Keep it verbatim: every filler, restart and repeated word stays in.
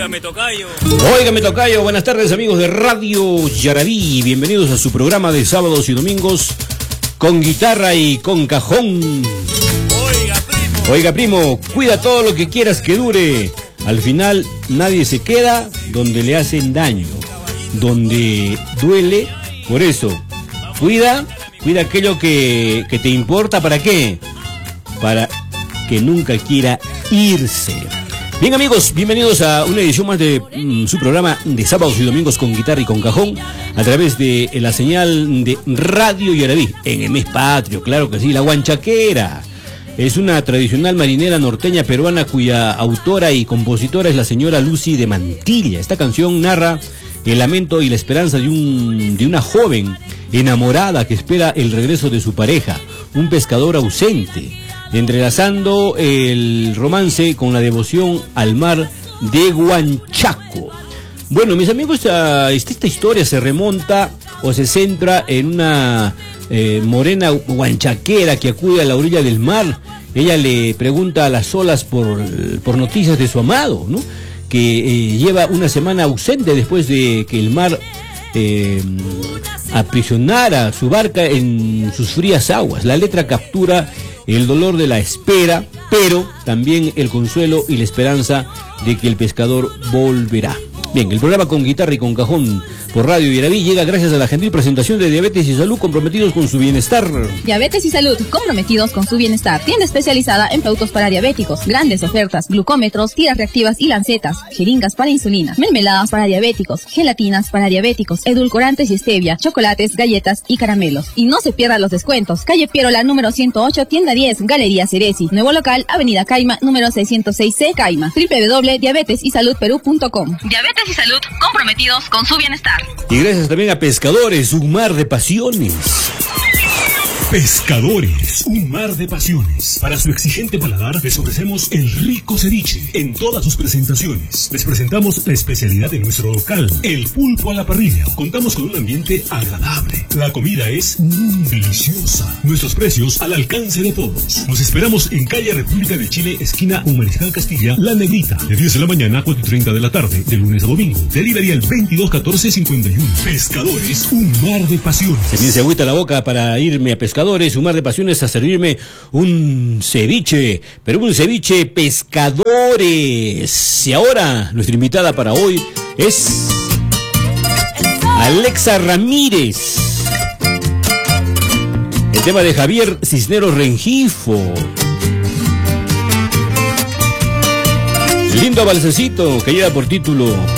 Óigame, tocayo. Óigame, tocayo. Buenas tardes, amigos de Radio Yarabí. Bienvenidos a su programa de sábados y domingos con guitarra y con cajón. Oiga, primo. Oiga, primo, cuida todo lo que quieras que dure. Al final, nadie se queda donde le hacen daño, donde duele. Por eso, cuida, cuida aquello que, que te importa. ¿Para qué? Para que nunca quiera irse. Bien, amigos, bienvenidos a una edición más de mm, su programa de sábados y domingos con guitarra y con cajón a través de la señal de Radio Yarabí, en el mes patrio, claro que sí, la guanchaquera. Es una tradicional marinera norteña peruana cuya autora y compositora es la señora Lucy de Mantilla. Esta canción narra el lamento y la esperanza de, un, de una joven enamorada que espera el regreso de su pareja, un pescador ausente, entrelazando el romance con la devoción al mar de Huanchaco. Bueno, mis amigos, esta, esta historia se remonta o se centra en una eh, morena huanchaquera que acude a la orilla del mar. Ella le pregunta a las olas por, por noticias de su amado, ¿no? Que eh, lleva una semana ausente después de que el mar eh, aprisionara su barca en sus frías aguas. La letra captura el dolor de la espera, pero también el consuelo y la esperanza de que el pescador volverá. Bien, el programa con guitarra y con cajón por Radio Yarabí llega gracias a la gentil presentación de Diabetes y Salud, comprometidos con su bienestar. Diabetes y Salud, comprometidos con su bienestar. Tienda especializada en productos para diabéticos. Grandes ofertas: glucómetros, tiras reactivas y lancetas, jeringas para insulina, mermeladas para diabéticos, gelatinas para diabéticos, edulcorantes y stevia, chocolates, galletas y caramelos. Y no se pierdan los descuentos. Calle Pierola, número ciento ocho, tienda diez, Galería Ceresi. Nuevo local, Avenida Caima, número seiscientos seis C, Caima. doble u doble u doble u punto diabetes y salud perú punto com. Diabetes y Salud, comprometidos con su bienestar. Y gracias también a Pescadores, un mar de pasiones. Pescadores, un mar de pasiones. Para su exigente paladar les ofrecemos el rico ceviche en todas sus presentaciones. Les presentamos la especialidad de nuestro local, el pulpo a la parrilla. Contamos con un ambiente agradable. La comida es muy deliciosa. Nuestros precios al alcance de todos. Nos esperamos en calle República de Chile, esquina Humariscal Castilla, La Negrita, de diez de la mañana a cuatro y treinta de la tarde, de lunes a domingo. Delivery al veintidós catorce cincuenta y uno. Pescadores, un mar de pasiones. Se me se agüita la boca para irme a Pescadores. Un mar de pasiones a servirme un ceviche, pero un ceviche Pescadores. Y ahora, nuestra invitada para hoy es Alexa Ramírez. El tema de Javier Cisneros Rengifo. Lindo balsecito que lleva por título